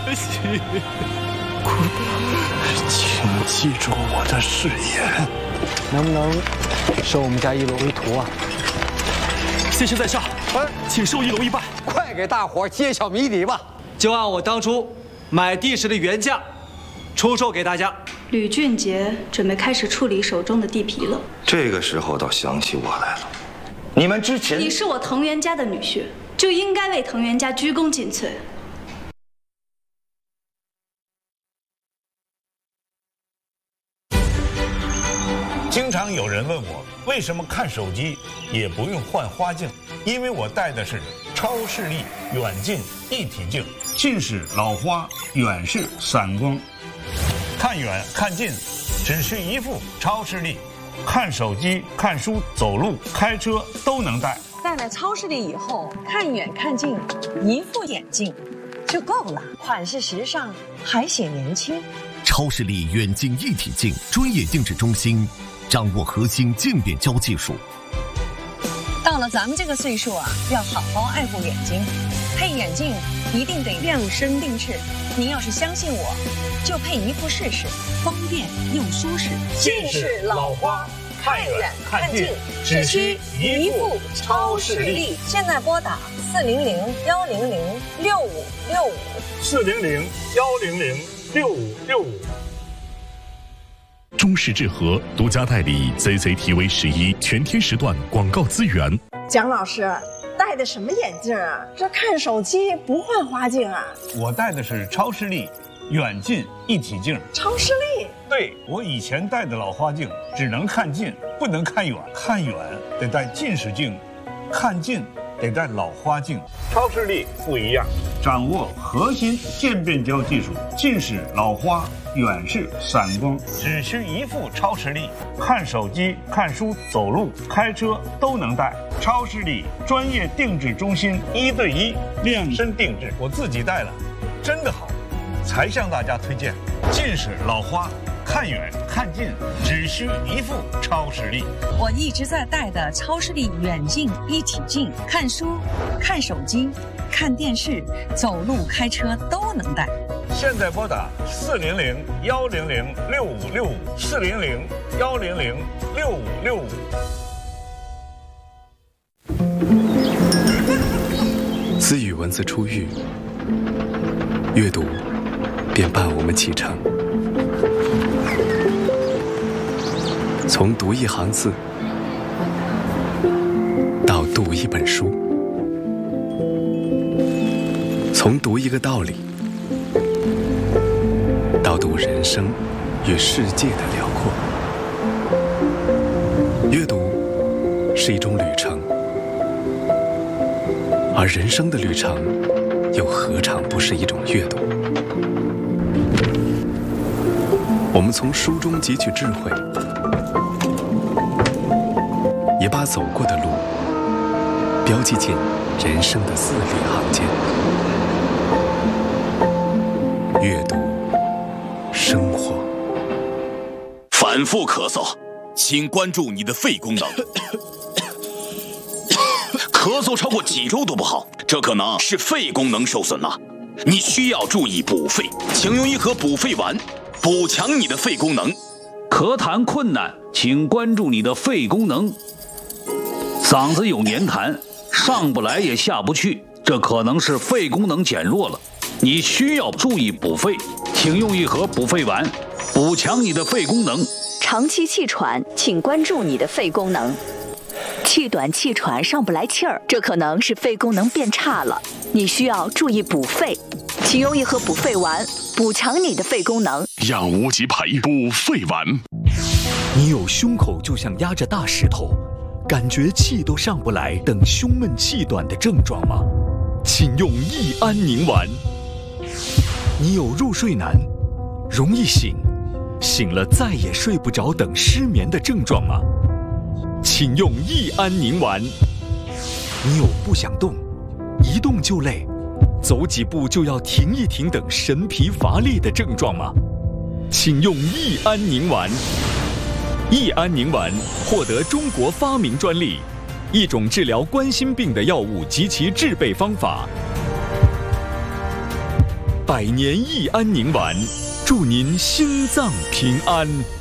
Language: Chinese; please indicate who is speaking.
Speaker 1: 惜。请记住我的誓言。
Speaker 2: 能不能收我们家一楼为徒啊？
Speaker 1: 先生在上，请收一楼一半。
Speaker 2: 快给大伙揭晓谜底吧！
Speaker 3: 就按我当初买地时的原价出售给大家。
Speaker 4: 吕俊杰准备开始处理手中的地皮了。
Speaker 5: 这个时候倒想起我来了。你们之前，
Speaker 4: 你是我藤原家的女婿，就应该为藤原家鞠躬尽瘁。
Speaker 6: 经常有人问我，为什么看手机也不用换花镜？因为我戴的是超视力远近一体镜，近视老花，远视散光，看远看近只需一副超视力，看手机、看书、走路、开车都能戴。
Speaker 7: 戴了超视力以后，看远看近，一副眼镜就够了，款式时尚，还显年轻。
Speaker 8: 超视力远近一体镜专业定制中心，掌握核心渐变焦技术。
Speaker 7: 到了咱们这个岁数啊，要好好爱护眼睛，配眼镜一定得量身定制。您要是相信我，就配一副试试，方便又舒适。
Speaker 6: 近视老花，看远看近，只需一副超视力。
Speaker 7: 现在拨打400-100-6565，400-100-6565。
Speaker 9: 中视智和独家代理 CCTV11全天时段广告资源。
Speaker 10: 蒋老师戴的什么眼镜啊？这看手机不换花镜啊？
Speaker 6: 我戴的是超视力远近一体镜。
Speaker 10: 超视力？
Speaker 6: 对，我以前戴的老花镜只能看近，不能看远，看远得戴近视镜，看近得戴老花镜。超视力不一样，掌握核心渐变焦技术，近视老花，远视散光，只需一副超视力，看手机、看书、走路、开车都能戴。超视力专业定制中心，1对1量身定制，我自己戴了，真的好，才向大家推荐。近视老花，看远看近只需一副超视力。
Speaker 7: 我一直在戴的超视力远近一体镜，看书、看手机、看电视、走路、开车都能戴。
Speaker 6: 现在拨打400-100-6565，400-100-6565。
Speaker 11: 私语文字出狱，阅读便伴我们启程。从读一行字，到读一本书，从读一个道理，到读人生与世界的辽阔。阅读是一种旅程，而人生的旅程又何尝不是一种阅读？我们从书中汲取智慧，也把走过的路标记进人生的字里行间。阅读生活。
Speaker 12: 反复咳嗽，请关注你的肺功能。咳嗽超过几周都不好，这可能是肺功能受损了，你需要注意补肺，请用一盒补肺丸，补强你的肺功能。
Speaker 13: 咳痰困难，请关注你的肺功能。嗓子有黏痰，上不来也下不去，这可能是肺功能减弱了，你需要注意补肺，请用一盒补肺丸，补强你的肺功能。
Speaker 14: 长期气喘，请关注你的肺功能。气短气喘上不来气儿，这可能是肺功能变差了，你需要注意补肺，请用一盒补肺丸，补强你的肺功能。
Speaker 9: 养无极培补肺丸。
Speaker 15: 你有胸口就像压着大石头，感觉气都上不来等胸闷气短的症状吗？请用益安宁丸。你有入睡难，容易醒，醒了再也睡不着等失眠的症状吗？请用益安宁丸。你有不想动，一动就累，走几步就要停一停等神疲乏力的症状吗？请用益安宁丸。益安宁丸获得中国发明专利，一种治疗冠心病的药物及其制备方法。 100年益安宁丸，祝您心脏平安。